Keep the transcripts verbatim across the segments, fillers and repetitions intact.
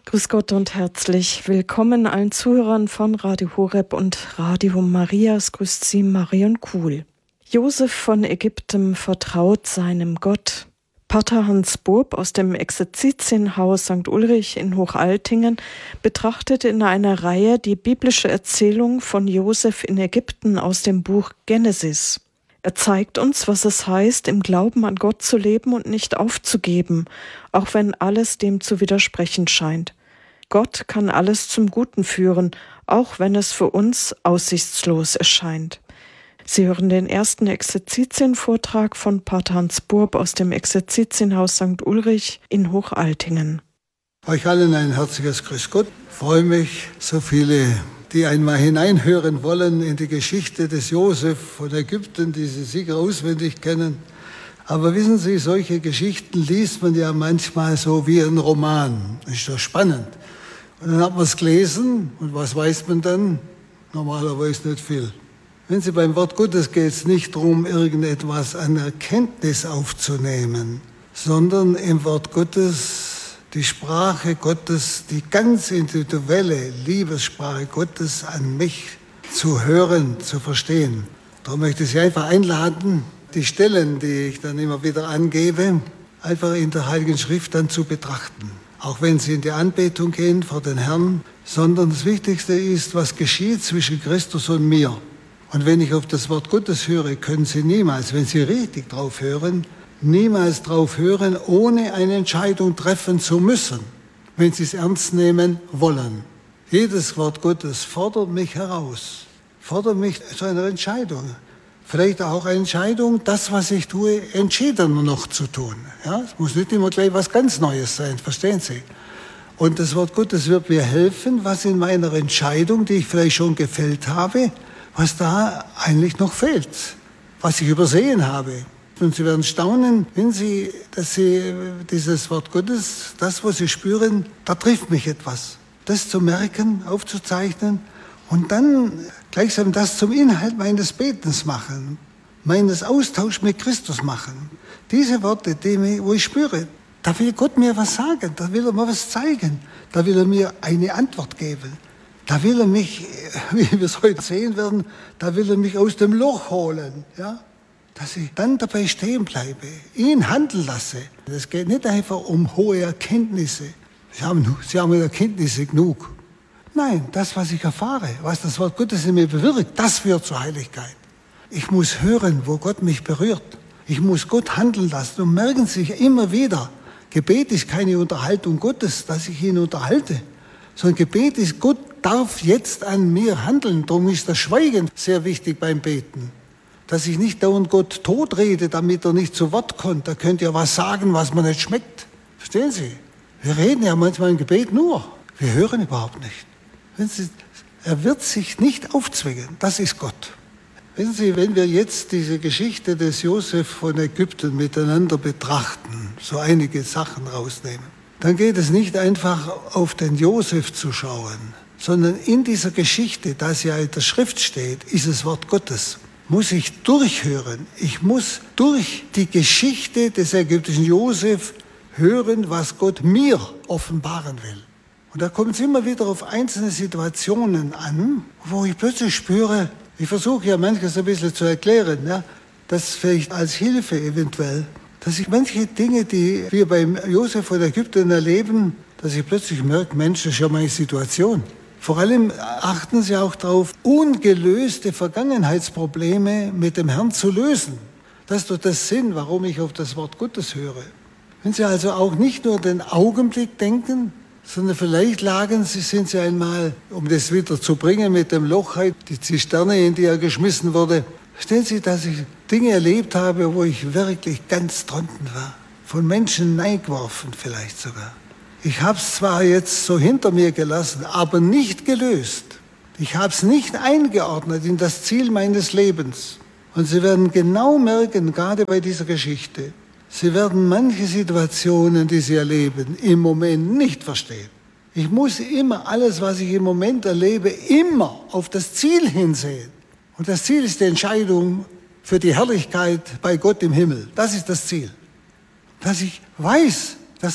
Grüß Gott und herzlich willkommen allen Zuhörern von Radio Horeb und Radio Maria. Es grüßt Sie Marion Kuhl. Josef von Ägypten vertraut seinem Gott. Pater Hans Bob aus dem Exerzitienhaus Sankt Ulrich in Hochaltingen betrachtet in einer Reihe die biblische Erzählung von Josef in Ägypten aus dem Buch Genesis. Er zeigt uns, was es heißt, im Glauben an Gott zu leben und nicht aufzugeben, auch wenn alles dem zu widersprechen scheint. Gott kann alles zum Guten führen, auch wenn es für uns aussichtslos erscheint. Sie hören den ersten Exerzitienvortrag von Pater Hans Burb aus dem Exerzitienhaus Sankt Ulrich in Hochaltingen. Euch allen ein herzliches Grüß Gott. Ich freue mich, so viele, die einmal hineinhören wollen in die Geschichte des Josef von Ägypten, die Sie sicher auswendig kennen. Aber wissen Sie, solche Geschichten liest man ja manchmal so wie ein Roman. Das ist doch spannend. Und dann hat man es gelesen und was weiß man dann? Normalerweise nicht viel. Wenn Sie beim Wort Gottes geht es nicht darum, irgendetwas an Erkenntnis aufzunehmen, sondern im Wort Gottes die Sprache Gottes, die ganz individuelle Liebessprache Gottes an mich zu hören, zu verstehen. Darum möchte ich Sie einfach einladen, die Stellen, die ich dann immer wieder angebe, einfach in der Heiligen Schrift dann zu betrachten. Auch wenn Sie in die Anbetung gehen vor den Herrn, sondern das Wichtigste ist, was geschieht zwischen Christus und mir. Und wenn ich auf das Wort Gottes höre, können Sie niemals, wenn Sie richtig drauf hören, niemals drauf hören, ohne eine Entscheidung treffen zu müssen, wenn Sie es ernst nehmen wollen. Jedes Wort Gottes fordert mich heraus, fordert mich zu einer Entscheidung. Vielleicht auch eine Entscheidung, das, was ich tue, entschiedener noch zu tun. Ja, es muss nicht immer gleich was ganz Neues sein, verstehen Sie? Und das Wort Gottes wird mir helfen, was in meiner Entscheidung, die ich vielleicht schon gefällt habe, was da eigentlich noch fehlt, was ich übersehen habe. Und Sie werden staunen, wenn Sie, dass Sie dieses Wort Gottes, das, was Sie spüren, da trifft mich etwas. Das zu merken, aufzuzeichnen und dann gleichsam das zum Inhalt meines Betens machen, meines Austauschs mit Christus machen. Diese Worte, die, wo ich spüre, da will Gott mir was sagen, da will er mir was zeigen, da will er mir eine Antwort geben. Da will er mich, wie wir es heute sehen werden, da will er mich aus dem Loch holen, ja? Dass ich dann dabei stehen bleibe, ihn handeln lasse. Es geht nicht einfach um hohe Erkenntnisse. Sie haben, Sie haben Erkenntnisse genug. Nein, das, was ich erfahre, was das Wort Gottes in mir bewirkt, das führt zur Heiligkeit. Ich muss hören, wo Gott mich berührt. Ich muss Gott handeln lassen. Und merken Sie immer wieder, Gebet ist keine Unterhaltung Gottes, dass ich ihn unterhalte, sondern Gebet ist, Gott darf jetzt an mir handeln. Darum ist das Schweigen sehr wichtig beim Beten. Dass ich nicht dauernd Gott totrede, damit er nicht zu Wort kommt. Da könnt ihr was sagen, was mir nicht schmeckt. Verstehen Sie? Wir reden ja manchmal im Gebet nur. Wir hören überhaupt nicht. Sie, er wird sich nicht aufzwingen. Das ist Gott. Wissen Sie, wenn wir jetzt diese Geschichte des Josef von Ägypten miteinander betrachten, so einige Sachen rausnehmen, dann geht es nicht einfach auf den Josef zu schauen, sondern in dieser Geschichte, das ja in der Schrift steht, ist das Wort Gottes. Muss ich durchhören. Ich muss durch die Geschichte des ägyptischen Josef hören, was Gott mir offenbaren will. Und da kommt es immer wieder auf einzelne Situationen an, wo ich plötzlich spüre, ich versuche ja manches ein bisschen zu erklären, ja, das vielleicht als Hilfe eventuell, dass ich manche Dinge, die wir beim Josef von Ägypten erleben, dass ich plötzlich merke, Mensch, das ist ja meine Situation. Vor allem achten Sie auch darauf, ungelöste Vergangenheitsprobleme mit dem Herrn zu lösen. Das ist doch der Sinn, warum ich auf das Wort Gottes höre. Wenn Sie also auch nicht nur den Augenblick denken, sondern vielleicht lagen Sie, sind Sie einmal, um das wieder zu bringen mit dem Loch, die Zisterne, in die er geschmissen wurde. Verstehen Sie, dass ich Dinge erlebt habe, wo ich wirklich ganz drunten war. Von Menschen neigeworfen vielleicht sogar. Ich habe es zwar jetzt so hinter mir gelassen, aber nicht gelöst. Ich habe es nicht eingeordnet in das Ziel meines Lebens. Und Sie werden genau merken, gerade bei dieser Geschichte, Sie werden manche Situationen, die Sie erleben, im Moment nicht verstehen. Ich muss immer alles, was ich im Moment erlebe, immer auf das Ziel hinsehen. Und das Ziel ist die Entscheidung für die Herrlichkeit bei Gott im Himmel. Das ist das Ziel. Dass ich weiß, dass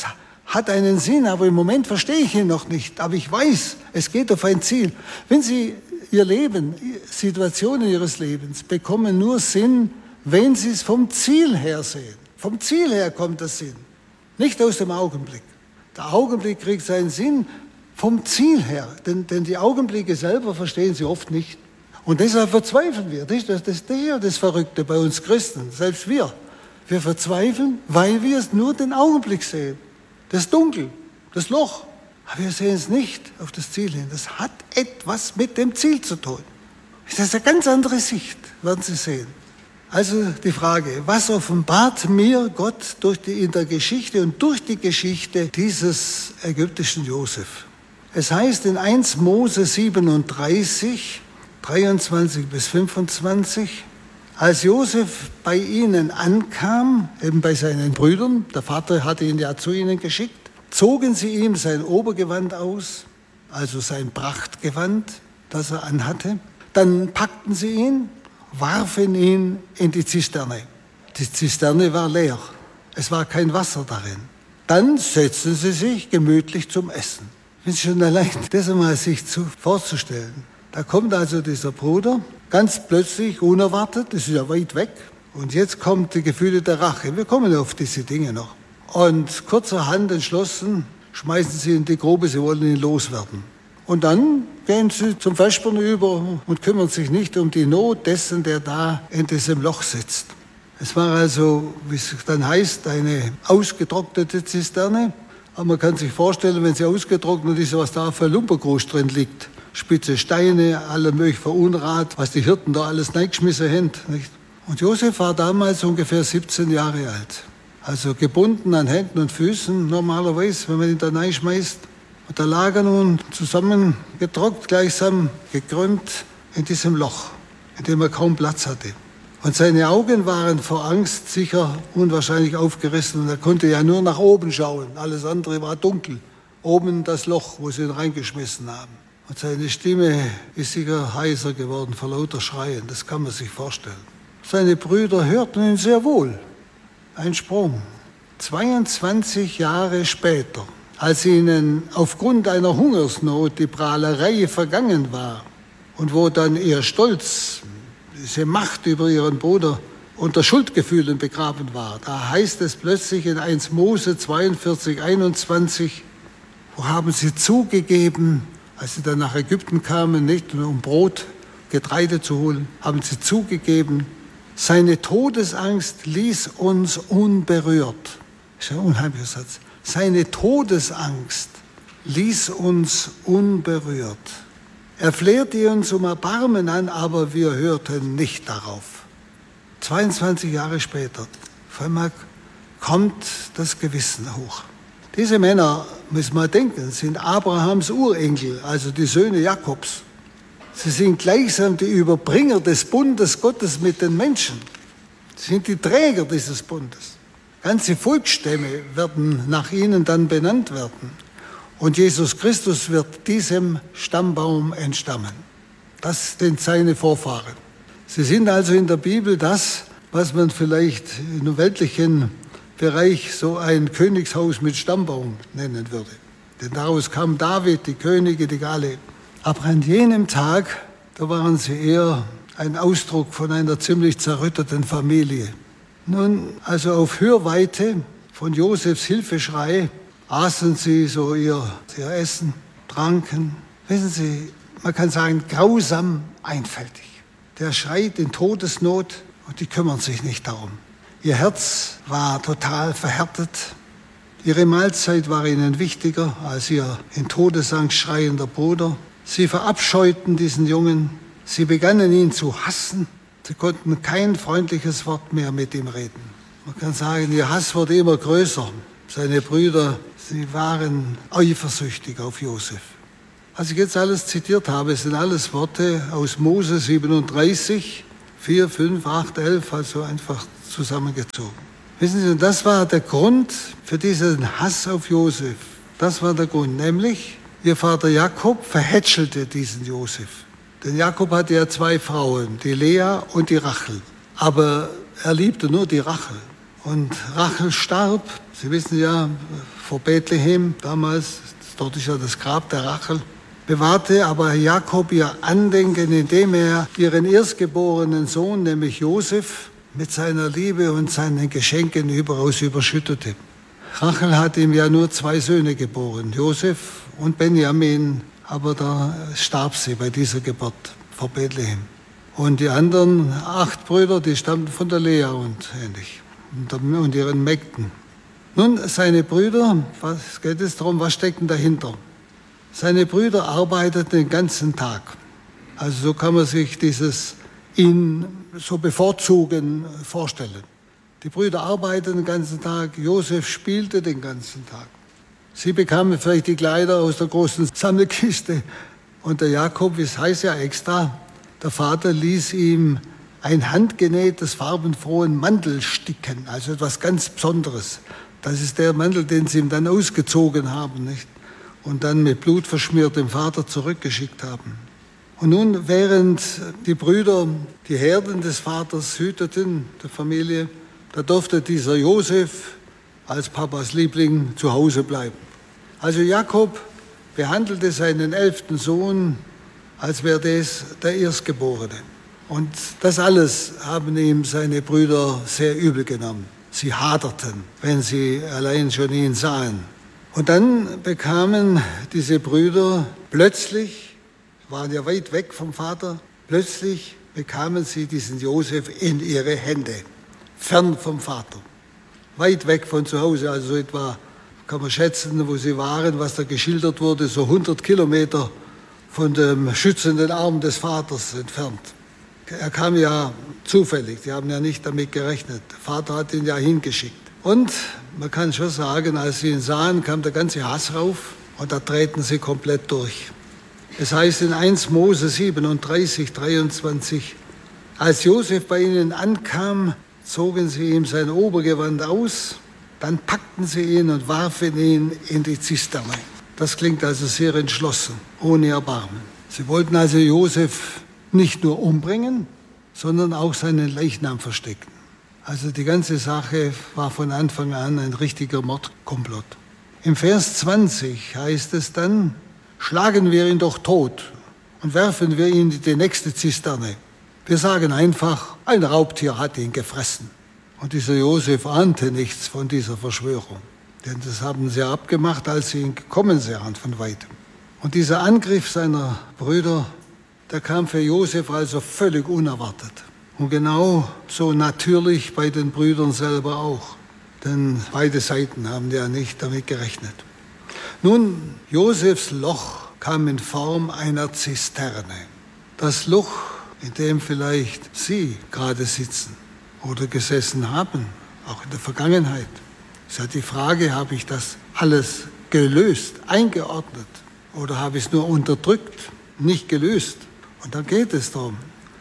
hat einen Sinn, aber im Moment verstehe ich ihn noch nicht. Aber ich weiß, es geht auf ein Ziel. Wenn Sie Ihr Leben, Situationen Ihres Lebens bekommen nur Sinn, wenn Sie es vom Ziel her sehen. Vom Ziel her kommt der Sinn, nicht aus dem Augenblick. Der Augenblick kriegt seinen Sinn vom Ziel her, denn, denn die Augenblicke selber verstehen Sie oft nicht. Und deshalb verzweifeln wir. Das ist das, das, das, das Verrückte bei uns Christen, selbst wir. Wir verzweifeln, weil wir es nur den Augenblick sehen. Das Dunkel, das Loch. Aber wir sehen es nicht auf das Ziel hin. Das hat etwas mit dem Ziel zu tun. Das ist eine ganz andere Sicht, werden Sie sehen. Also die Frage, was offenbart mir Gott durch die, in der Geschichte und durch die Geschichte dieses ägyptischen Josef? Es heißt in erster Mose siebenunddreißig, dreiundzwanzig bis fünfundzwanzig, als Josef bei ihnen ankam, eben bei seinen Brüdern, der Vater hatte ihn ja zu ihnen geschickt, zogen sie ihm sein Obergewand aus, also sein Prachtgewand, das er anhatte. Dann packten sie ihn, warfen ihn in die Zisterne. Die Zisterne war leer, es war kein Wasser darin. Dann setzten sie sich gemütlich zum Essen. Ist schon allein das einmal sich zu, vorzustellen. Da kommt also dieser Bruder, ganz plötzlich, unerwartet, das ist ja weit weg. Und jetzt kommt die Gefühle der Rache. Wir kommen auf diese Dinge noch. Und kurzerhand entschlossen, schmeißen sie in die Grube, sie wollen ihn loswerden. Und dann gehen sie zum Vesper über und kümmern sich nicht um die Not dessen, der da in diesem Loch sitzt. Es war also, wie es dann heißt, eine ausgetrocknete Zisterne. Aber man kann sich vorstellen, wenn sie ausgetrocknet ist, was da für Lumpergroß drin liegt. Spitze Steine, alle mögliche Verunrat, was die Hirten da alles reingeschmissen haben. Nicht? Und Josef war damals ungefähr siebzehn Jahre alt. Also gebunden an Händen und Füßen, normalerweise, wenn man ihn da reinschmeißt. Und da lag er nun zusammengetrockt, gleichsam gekrümmt in diesem Loch, in dem er kaum Platz hatte. Und seine Augen waren vor Angst sicher unwahrscheinlich aufgerissen und er konnte ja nur nach oben schauen. Alles andere war dunkel. Oben das Loch, wo sie ihn reingeschmissen haben. Und seine Stimme ist sicher heiser geworden vor lauter Schreien. Das kann man sich vorstellen. Seine Brüder hörten ihn sehr wohl. Ein Sprung. zweiundzwanzig Jahre später, als ihnen aufgrund einer Hungersnot die Prahlerei vergangen war und wo dann ihr Stolz, diese Macht über ihren Bruder unter Schuldgefühlen begraben war, da heißt es plötzlich in erster Mose zweiundvierzig, einundzwanzig, wo haben sie zugegeben, als sie dann nach Ägypten kamen, nicht um Brot, Getreide zu holen, haben sie zugegeben, seine Todesangst ließ uns unberührt. Das ist ein unheimlicher Satz. Seine Todesangst ließ uns unberührt. Er flehte uns um Erbarmen an, aber wir hörten nicht darauf. zweiundzwanzig Jahre später, auf einmal kommt das Gewissen hoch. Diese Männer, müssen wir denken, sind Abrahams Urenkel, also die Söhne Jakobs. Sie sind gleichsam die Überbringer des Bundes Gottes mit den Menschen. Sie sind die Träger dieses Bundes. Ganze Volksstämme werden nach ihnen dann benannt werden. Und Jesus Christus wird diesem Stammbaum entstammen. Das sind seine Vorfahren. Sie sind also in der Bibel das, was man vielleicht im weltlichen Bereich so ein Königshaus mit Stammbaum nennen würde. Denn daraus kam David, die Könige, die alle. Aber an jenem Tag, da waren sie eher ein Ausdruck von einer ziemlich zerrütteten Familie. Nun, also auf Hörweite von Josefs Hilfeschrei aßen sie so ihr, ihr Essen, tranken. Wissen Sie, man kann sagen, grausam einfältig. Der schreit in Todesnot und die kümmern sich nicht darum. Ihr Herz war total verhärtet. Ihre Mahlzeit war ihnen wichtiger als ihr in Todesangst schreiender Bruder. Sie verabscheuten diesen Jungen. Sie begannen ihn zu hassen. Sie konnten kein freundliches Wort mehr mit ihm reden. Man kann sagen, ihr Hass wurde immer größer. Seine Brüder, sie waren eifersüchtig auf Josef. Was ich jetzt alles zitiert habe, sind alles Worte aus Mose siebenunddreißig, vier, fünf, acht, elf, also einfach zusammengezogen. Wissen Sie, das war der Grund für diesen Hass auf Josef. Das war der Grund, nämlich ihr Vater Jakob verhätschelte diesen Josef. Denn Jakob hatte ja zwei Frauen, die Lea und die Rachel. Aber er liebte nur die Rachel. Und Rachel starb, Sie wissen ja, vor Bethlehem damals, dort ist ja das Grab der Rachel, bewahrte aber Jakob ihr Andenken, indem er ihren erstgeborenen Sohn, nämlich Josef, mit seiner Liebe und seinen Geschenken überaus überschüttete. Rachel hat ihm ja nur zwei Söhne geboren, Josef und Benjamin, aber da starb sie bei dieser Geburt vor Bethlehem. Und die anderen acht Brüder, die stammten von der Lea und ähnlich und ihren Mägden. Nun, seine Brüder, was geht es darum, was steckt denn dahinter? Seine Brüder arbeiteten den ganzen Tag. Also so kann man sich dieses ihn so bevorzugen vorstellen. Die Brüder arbeiteten den ganzen Tag, Josef spielte den ganzen Tag. Sie bekamen vielleicht die Kleider aus der großen Sammelkiste. Und der Jakob, es heißt ja extra, der Vater ließ ihm ein handgenähtes, farbenfrohen Mantel sticken, also etwas ganz Besonderes. Das ist der Mantel, den sie ihm dann ausgezogen haben, nicht? Und dann mit Blut verschmiert dem Vater zurückgeschickt haben. Und nun, während die Brüder die Herden des Vaters hüteten, der Familie, da durfte dieser Josef als Papas Liebling zu Hause bleiben. Also Jakob behandelte seinen elften Sohn, als wäre das der Erstgeborene. Und das alles haben ihm seine Brüder sehr übel genommen. Sie haderten, wenn sie allein schon ihn sahen. Und dann bekamen diese Brüder plötzlich, waren ja weit weg vom Vater, plötzlich bekamen sie diesen Josef in ihre Hände, fern vom Vater, weit weg von zu Hause, also so etwa, kann man schätzen, wo sie waren, was da geschildert wurde, so hundert Kilometer von dem schützenden Arm des Vaters entfernt. Er kam ja zufällig, die haben ja nicht damit gerechnet. Der Vater hat ihn ja hingeschickt. Und man kann schon sagen, als sie ihn sahen, kam der ganze Hass rauf und da treten sie komplett durch. Es heißt in erster Mose siebenunddreißig, dreiundzwanzig, als Josef bei ihnen ankam, zogen sie ihm sein Obergewand aus, dann packten sie ihn und warfen ihn in die Zisterne. Das klingt also sehr entschlossen, ohne Erbarmen. Sie wollten also Josef nicht nur umbringen, sondern auch seinen Leichnam verstecken. Also die ganze Sache war von Anfang an ein richtiger Mordkomplott. Im Vers zwanzig heißt es dann, schlagen wir ihn doch tot und werfen wir ihn in die nächste Zisterne. Wir sagen einfach, ein Raubtier hat ihn gefressen. Und dieser Josef ahnte nichts von dieser Verschwörung. Denn das haben sie abgemacht, als sie ihn gekommen sahen von weitem. Und dieser Angriff seiner Brüder, der kam für Josef also völlig unerwartet. Und genau so natürlich bei den Brüdern selber auch. Denn beide Seiten haben ja nicht damit gerechnet. Nun, Josefs Loch kam in Form einer Zisterne. Das Loch, in dem vielleicht Sie gerade sitzen oder gesessen haben, auch in der Vergangenheit. Es hat die Frage, habe ich das alles gelöst, eingeordnet oder habe ich es nur unterdrückt, nicht gelöst? Und da geht es darum,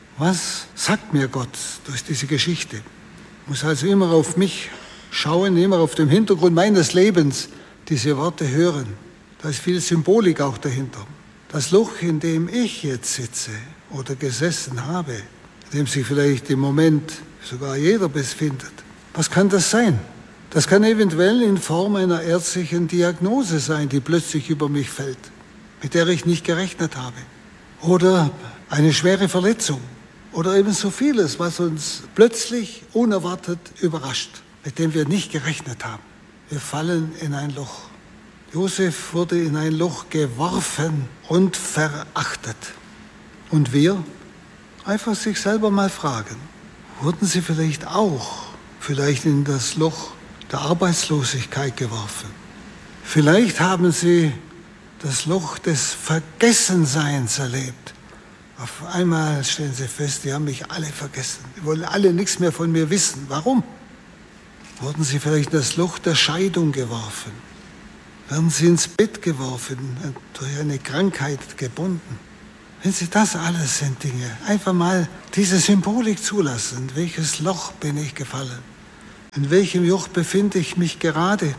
was sagt mir Gott durch diese Geschichte? Ich muss also immer auf mich schauen, immer auf dem Hintergrund meines Lebens diese Worte hören. Da ist viel Symbolik auch dahinter. Das Loch, in dem ich jetzt sitze oder gesessen habe, in dem sich vielleicht im Moment sogar jeder befindet, was kann das sein? Das kann eventuell in Form einer ärztlichen Diagnose sein, die plötzlich über mich fällt, mit der ich nicht gerechnet habe. Oder eine schwere Verletzung. Oder eben so vieles, was uns plötzlich unerwartet überrascht, mit dem wir nicht gerechnet haben. Wir fallen in ein Loch. Josef wurde in ein Loch geworfen und verachtet. Und wir? Einfach sich selber mal fragen, wurden sie vielleicht auch vielleicht in das Loch der Arbeitslosigkeit geworfen? Vielleicht haben sie das Loch des Vergessenseins erlebt. Auf einmal stellen sie fest, die haben mich alle vergessen. Die wollen alle nichts mehr von mir wissen. Warum? Wurden sie vielleicht in das Loch der Scheidung geworfen? Werden sie ins Bett geworfen, durch eine Krankheit gebunden? Wenn Sie, das alles sind Dinge. Einfach mal diese Symbolik zulassen. In welches Loch bin ich gefallen? In welchem Joch befinde ich mich gerade?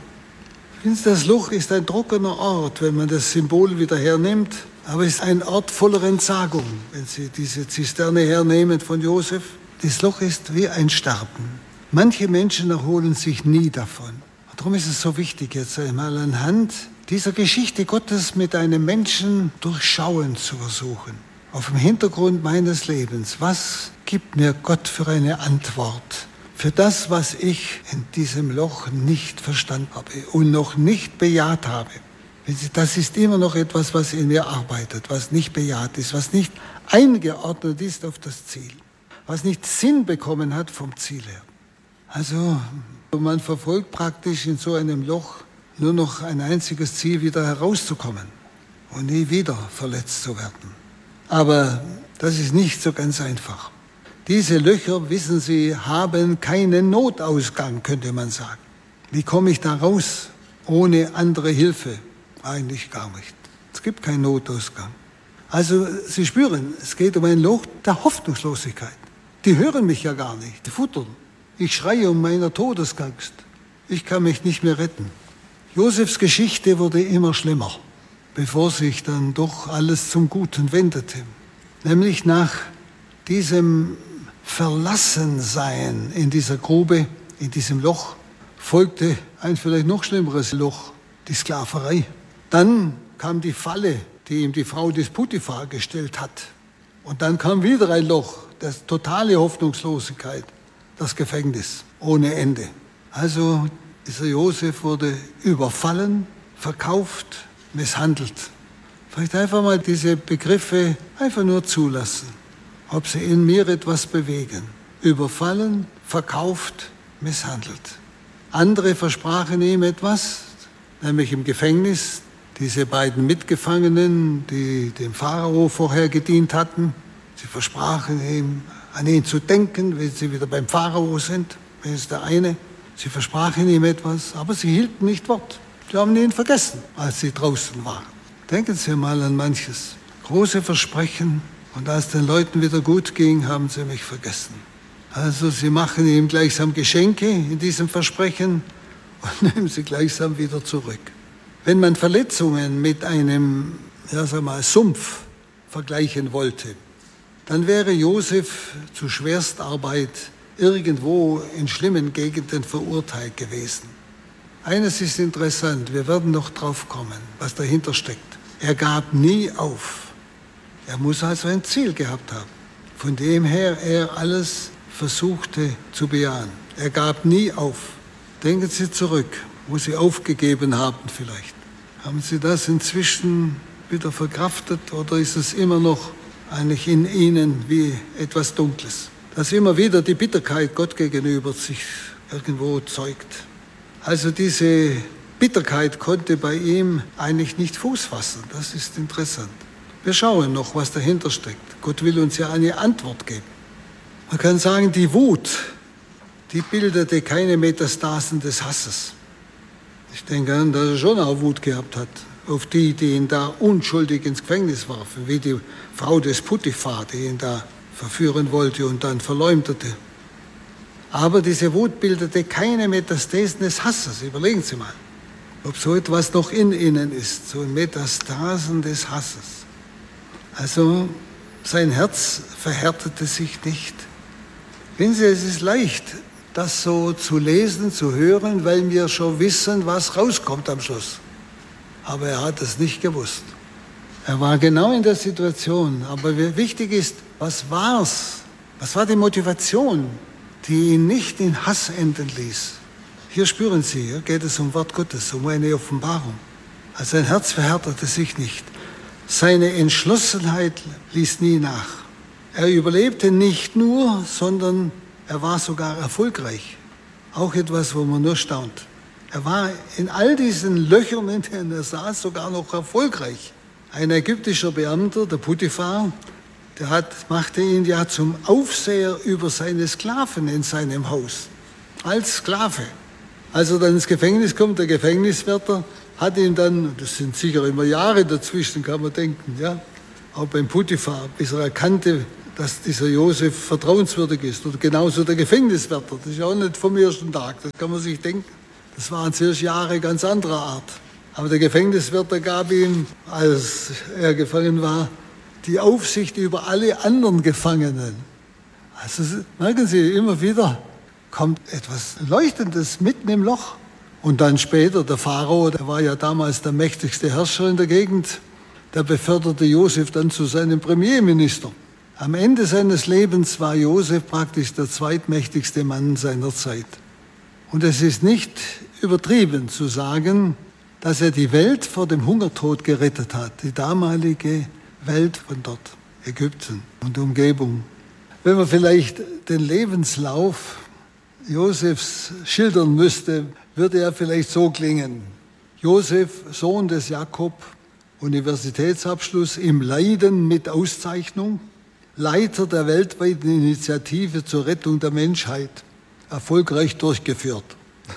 Das Loch ist ein trockener Ort, wenn man das Symbol wieder hernimmt, aber es ist ein Ort voller Entsagung, wenn Sie diese Zisterne hernehmen von Josef. Das Loch ist wie ein Sterben. Manche Menschen erholen sich nie davon. Und darum ist es so wichtig, jetzt einmal anhand dieser Geschichte Gottes mit einem Menschen durchschauen zu versuchen. Auf dem Hintergrund meines Lebens, was gibt mir Gott für eine Antwort für das, was ich in diesem Loch nicht verstanden habe und noch nicht bejaht habe? Das ist immer noch etwas, was in mir arbeitet, was nicht bejaht ist, was nicht eingeordnet ist auf das Ziel, was nicht Sinn bekommen hat vom Ziel her. Also man verfolgt praktisch in so einem Loch nur noch ein einziges Ziel, wieder herauszukommen und nie wieder verletzt zu werden. Aber das ist nicht so ganz einfach. Diese Löcher, wissen Sie, haben keinen Notausgang, könnte man sagen. Wie komme ich da raus ohne andere Hilfe? Eigentlich gar nicht. Es gibt keinen Notausgang. Also Sie spüren, es geht um ein Loch der Hoffnungslosigkeit. Die hören mich ja gar nicht, die futtern. Ich schreie um meiner Todesangst. Ich kann mich nicht mehr retten. Josefs Geschichte wurde immer schlimmer, bevor sich dann doch alles zum Guten wendete. Nämlich nach diesem Verlassensein in dieser Grube, in diesem Loch, folgte ein vielleicht noch schlimmeres Loch, die Sklaverei. Dann kam die Falle, die ihm die Frau des Potiphar gestellt hat. Und dann kam wieder ein Loch, das totale Hoffnungslosigkeit, das Gefängnis ohne Ende. Also dieser Josef wurde überfallen, verkauft, misshandelt. Vielleicht einfach mal diese Begriffe einfach nur zulassen, ob sie in mir etwas bewegen. Überfallen, verkauft, misshandelt. Andere versprachen ihm etwas, nämlich im Gefängnis. Diese beiden Mitgefangenen, die dem Pharao vorher gedient hatten, sie versprachen ihm, an ihn zu denken, wenn sie wieder beim Pharao sind. Das ist der eine. Sie versprachen ihm etwas, aber sie hielten nicht Wort. Sie haben ihn vergessen, als sie draußen waren. Denken Sie mal an manches. Große Versprechen, und als den Leuten wieder gut ging, haben sie mich vergessen. Also sie machen ihm gleichsam Geschenke in diesem Versprechen und nehmen sie gleichsam wieder zurück. Wenn man Verletzungen mit einem, ja, sag mal, Sumpf vergleichen wollte, dann wäre Josef zu Schwerstarbeit irgendwo in schlimmen Gegenden verurteilt gewesen. Eines ist interessant, wir werden noch drauf kommen, was dahinter steckt. Er gab nie auf. Er muss also ein Ziel gehabt haben, von dem her er alles versuchte zu bejahen. Er gab nie auf. Denken Sie zurück, wo Sie aufgegeben haben vielleicht. Haben Sie das inzwischen wieder verkraftet oder ist es immer noch eigentlich in Ihnen wie etwas Dunkles, dass immer wieder die Bitterkeit Gott gegenüber sich irgendwo zeugt? Also diese Bitterkeit konnte bei ihm eigentlich nicht Fuß fassen. Das ist interessant. Wir schauen noch, was dahinter steckt. Gott will uns ja eine Antwort geben. Man kann sagen, die Wut, die bildete keine Metastasen des Hasses. Ich denke an, dass er schon auch Wut gehabt hat auf die, die ihn da unschuldig ins Gefängnis warfen, wie die Frau des Potiphar, die ihn da verführen wollte und dann verleumdete. Aber diese Wut bildete keine Metastasen des Hasses. Überlegen Sie mal, ob so etwas noch in ihnen ist, so Metastasen des Hasses. Also sein Herz verhärtete sich nicht. Wissen Sie, es ist leicht, das so zu lesen, zu hören, weil wir schon wissen, was rauskommt am Schluss. Aber er hat es nicht gewusst. Er war genau in der Situation. Aber wichtig ist, was war's? Was war die Motivation, die ihn nicht in Hass enden ließ? Hier spüren Sie, hier geht es um Wort Gottes, um eine Offenbarung. Also sein Herz verhärtete sich nicht. Seine Entschlossenheit ließ nie nach. Er überlebte nicht nur, sondern er war sogar erfolgreich. Auch etwas, wo man nur staunt. Er war in all diesen Löchern, in denen er saß, sogar noch erfolgreich. Ein ägyptischer Beamter, der Potiphar, der hat, machte ihn ja zum Aufseher über seine Sklaven in seinem Haus. Als Sklave. Als er dann ins Gefängnis kommt, der Gefängniswärter, hat ihn dann, das sind sicher immer Jahre dazwischen, kann man denken, ja, auch beim Potiphar, bis er erkannte, dass dieser Josef vertrauenswürdig ist. Und genauso der Gefängniswärter, das ist ja auch nicht vom ersten Tag, das kann man sich denken. Das waren zuerst Jahre ganz anderer Art. Aber der Gefängniswärter gab ihm, als er gefangen war, die Aufsicht über alle anderen Gefangenen. Also merken Sie immer wieder, kommt etwas Leuchtendes mitten im Loch. Und dann später der Pharao, der war ja damals der mächtigste Herrscher in der Gegend, der beförderte Josef dann zu seinem Premierminister. Am Ende seines Lebens war Josef praktisch der zweitmächtigste Mann seiner Zeit. Und es ist nicht übertrieben zu sagen, dass er die Welt vor dem Hungertod gerettet hat, die damalige Welt von dort, Ägypten und Umgebung. Wenn man vielleicht den Lebenslauf Josefs schildern müsste, würde er vielleicht so klingen. Josef, Sohn des Jakob, Universitätsabschluss im Leiden mit Auszeichnung, Leiter der weltweiten Initiative zur Rettung der Menschheit, erfolgreich durchgeführt.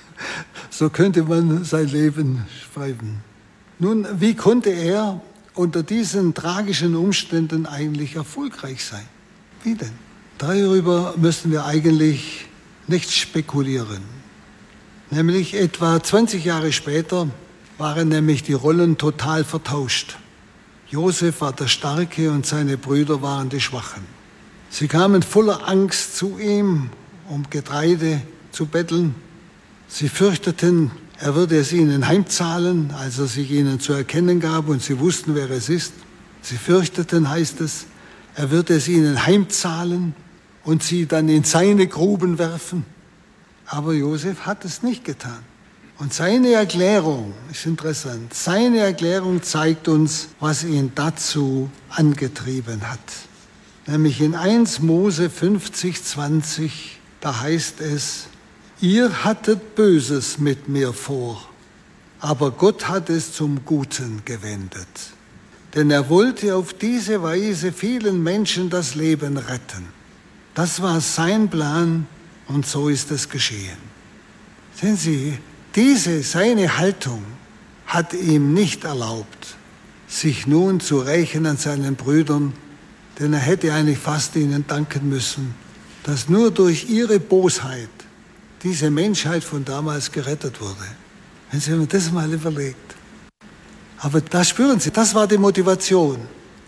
So könnte man sein Leben schreiben. Nun, wie konnte er unter diesen tragischen Umständen eigentlich erfolgreich sein? Wie denn? Darüber müssen wir eigentlich nicht spekulieren. Nämlich etwa zwanzig Jahre später waren nämlich die Rollen total vertauscht. Josef war der Starke und seine Brüder waren die Schwachen. Sie kamen voller Angst zu ihm, um Getreide zu betteln. Sie fürchteten, er würde es ihnen heimzahlen, als er sich ihnen zu erkennen gab und sie wussten, wer es ist. Sie fürchteten, heißt es, er würde es ihnen heimzahlen und sie dann in seine Gruben werfen. Aber Josef hat es nicht getan. Und seine Erklärung ist interessant. Seine Erklärung zeigt uns, was ihn dazu angetrieben hat. Nämlich in erster Mose fünfzig, zwanzig, da heißt es, ihr hattet Böses mit mir vor, aber Gott hat es zum Guten gewendet. Denn er wollte auf diese Weise vielen Menschen das Leben retten. Das war sein Plan und so ist es geschehen. Sehen Sie, diese, seine Haltung hat ihm nicht erlaubt, sich nun zu rächen an seinen Brüdern, denn er hätte eigentlich fast ihnen danken müssen, dass nur durch ihre Bosheit diese Menschheit von damals gerettet wurde. Wenn Sie mir das mal überlegt. Aber da spüren Sie, das war die Motivation,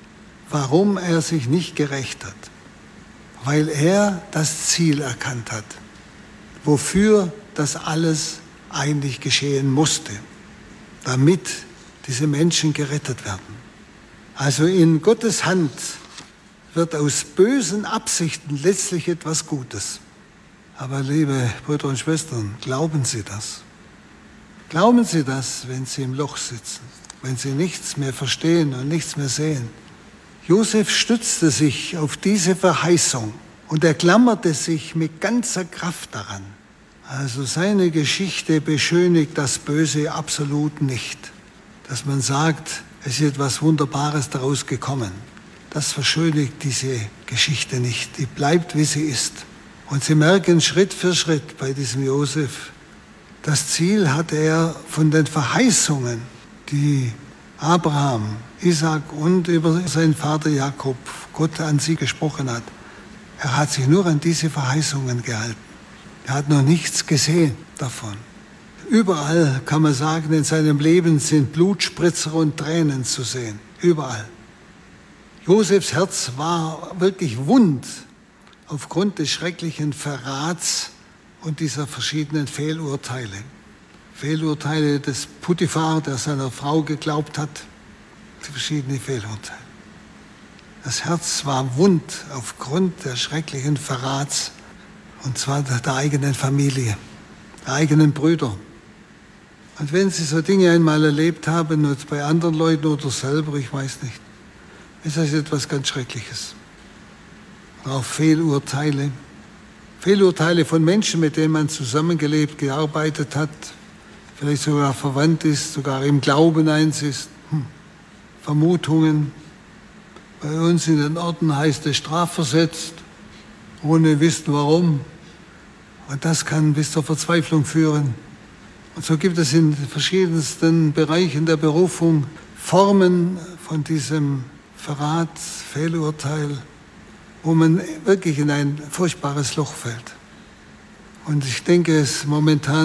warum er sich nicht gerächt hat. Weil er das Ziel erkannt hat, wofür das alles eigentlich geschehen musste, damit diese Menschen gerettet werden. Also in Gottes Hand wird aus bösen Absichten letztlich etwas Gutes. Aber liebe Brüder und Schwestern, glauben Sie das? Glauben Sie das, wenn Sie im Loch sitzen, wenn Sie nichts mehr verstehen und nichts mehr sehen? Josef stützte sich auf diese Verheißung und er klammerte sich mit ganzer Kraft daran. Also seine Geschichte beschönigt das Böse absolut nicht. Dass man sagt, es ist etwas Wunderbares daraus gekommen. Das verschönigt diese Geschichte nicht. Die bleibt, wie sie ist. Und Sie merken Schritt für Schritt bei diesem Josef, das Ziel hatte er von den Verheißungen, die Abraham, Isaac und über seinen Vater Jakob Gott an sie gesprochen hat. Er hat sich nur an diese Verheißungen gehalten. Er hat noch nichts gesehen davon. Überall, kann man sagen, in seinem Leben sind Blutspritzer und Tränen zu sehen. Überall. Josefs Herz war wirklich wund aufgrund des schrecklichen Verrats und dieser verschiedenen Fehlurteile. Fehlurteile des Potiphar, der seiner Frau geglaubt hat, die verschiedenen Fehlurteile. Das Herz war wund aufgrund des schrecklichen Verrats, und zwar der, der eigenen Familie, der eigenen Brüder. Und wenn Sie so Dinge einmal erlebt haben, und bei anderen Leuten oder selber, ich weiß nicht, ist das etwas ganz Schreckliches. Auch Fehlurteile. Fehlurteile von Menschen, mit denen man zusammengelebt, gearbeitet hat, vielleicht sogar verwandt ist, sogar im Glauben eins ist. Hm. Vermutungen. Bei uns in den Orten heißt es strafversetzt, ohne Wissen warum. Und das kann bis zur Verzweiflung führen. Und so gibt es in verschiedensten Bereichen der Berufung Formen von diesem Verrat, Fehlurteil, wo man wirklich in ein furchtbares Loch fällt. Und ich denke, es momentan